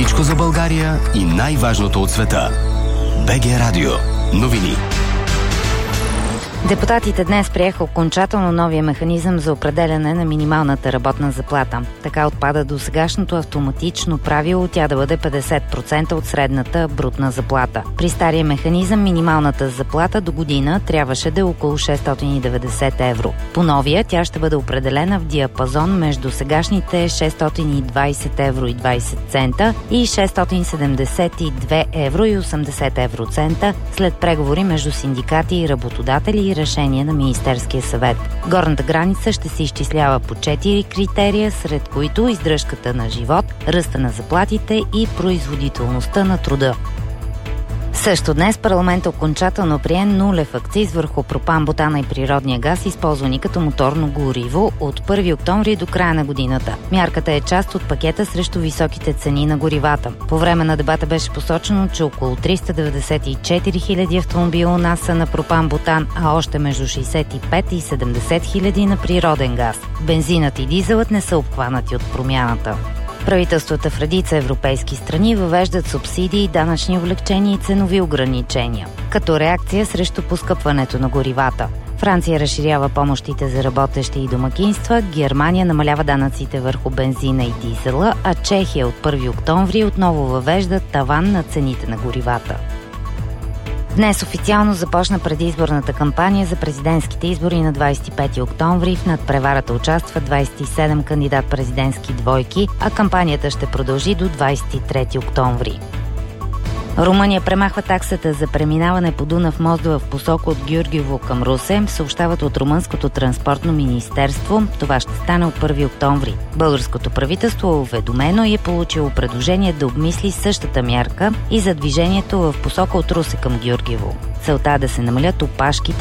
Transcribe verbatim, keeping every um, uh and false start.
Всичко за България и най-важното от света. БГ Радио. Новини. Депутатите днес приеха окончателно новия механизъм за определяне на минималната работна заплата. Така отпада до сегашното автоматично правило тя да бъде петдесет процента от средната брутна заплата. При стария механизъм минималната заплата до година трябваше да е около шестстотин и деветдесет евро. По новия тя ще бъде определена в диапазон между сегашните шестстотин и двадесет евро и двадесет цента и шестстотин седемдесет и две евро и осемдесет евроцента след преговори между синдикати и работодатели и решение на Министерския съвет. Горната граница ще се изчислява по четири критерия, сред които издръжката на живот, ръста на заплатите и производителността на труда. Също днес парламентът окончателно прие нулев акциз върху пропан, бутана и природния газ, използвани като моторно гориво от първи октомври до края на годината. Мярката е част от пакета срещу високите цени на горивата. По време на дебата беше посочено, че около триста деветдесет и четири хиляди автомобила у нас са на пропан, бутан, а още между шейсет и пет и седемдесет хиляди на природен газ. Бензинът и дизелът не са обхванати от промяната. Правителствата в редица европейски страни въвеждат субсидии, данъчни облекчения и ценови ограничения, като реакция срещу поскъпването на горивата. Франция разширява помощите за работещи и домакинства, Германия намалява данъците върху бензина и дизела, а Чехия от първи октомври отново въвежда таван на цените на горивата. Днес официално започна предизборната кампания за президентските избори на двадесет и пети октомври. В надпреварата участват двадесет и седем кандидат-президентски двойки, а кампанията ще продължи до двадесет и трети октомври. Румъния премахва таксата за преминаване по Дунав мост в посока от Гюргево към Русе, съобщават от Румънското транспортно министерство. Това ще стане от първи октомври. Българското правителство е уведомено и е получило предложение да обмисли същата мярка и за движението в посока от Русе към Гюргево. Целта е да се намалят опашките